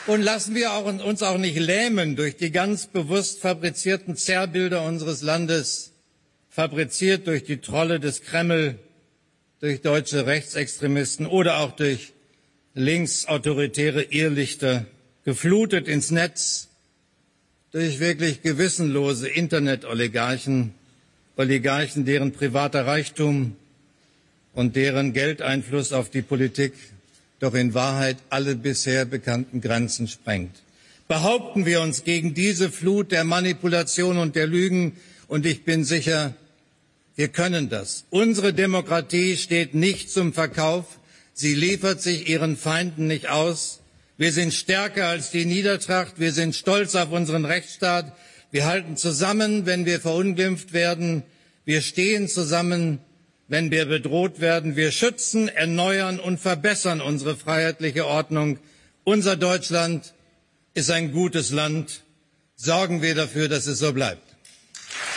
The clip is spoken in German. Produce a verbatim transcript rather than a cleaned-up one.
Und lassen wir auch, uns auch nicht lähmen durch die ganz bewusst fabrizierten Zerrbilder unseres Landes, fabriziert durch die Trolle des Kreml, durch deutsche Rechtsextremisten oder auch durch linksautoritäre Irrlichter, geflutet ins Netz durch wirklich gewissenlose Internet-Oligarchen, Oligarchen, deren privater Reichtum und deren Geldeinfluss auf die Politik doch in Wahrheit alle bisher bekannten Grenzen sprengt. Behaupten wir uns gegen diese Flut der Manipulation und der Lügen, und ich bin sicher, wir können das. Unsere Demokratie steht nicht zum Verkauf, sie liefert sich ihren Feinden nicht aus. Wir sind stärker als die Niedertracht, wir sind stolz auf unseren Rechtsstaat, wir halten zusammen, wenn wir verunglimpft werden, wir stehen zusammen, wenn wir bedroht werden. Wir schützen, erneuern und verbessern unsere freiheitliche Ordnung. Unser Deutschland ist ein gutes Land. Sorgen wir dafür, dass es so bleibt.